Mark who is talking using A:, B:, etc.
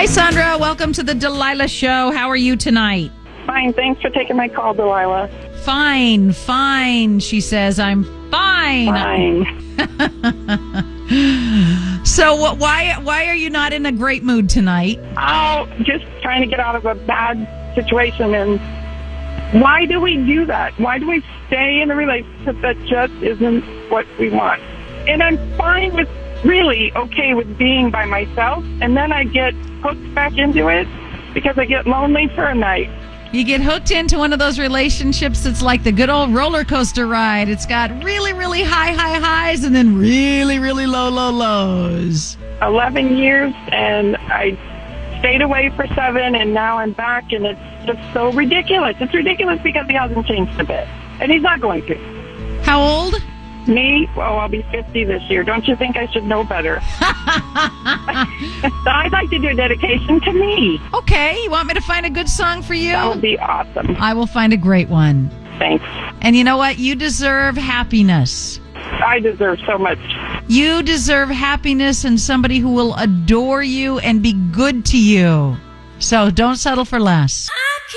A: Hi, Sandra. Welcome to the Delilah Show. How are you tonight?
B: Fine. Thanks for taking my call, Delilah.
A: Fine, she says. I'm fine.
B: Fine.
A: So why are you not in a great mood tonight?
B: Oh, just trying to get out of a bad situation. And why do we do that? Why do we stay in a relationship that just isn't what we want? And I'm fine with, really okay with being by myself. And then I get hooked back into it because I get lonely for a night.
A: You get hooked into one of those relationships that's like the good old roller coaster ride. It's got really, really high highs and then really, really low lows.
B: 11 years, and I stayed away for 7, and now I'm back, and it's just so ridiculous. It's ridiculous because he hasn't changed a bit, and he's not going to.
A: How old?
B: Me? Oh, I'll be 50 this year. Don't you think I should know better? I'd like to do a dedication to me.
A: Okay, you want me to find a good song for you?
B: That would be awesome.
A: I will find a great one.
B: Thanks.
A: And you know what? You deserve happiness.
B: I deserve so much.
A: You deserve happiness and somebody who will adore you and be good to you. So don't settle for less.